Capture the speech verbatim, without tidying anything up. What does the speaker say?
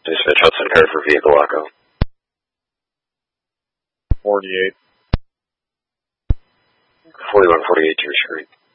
Dispatch Hudson Pair for vehicle lockout. forty-eight. forty-one forty-eight to your street.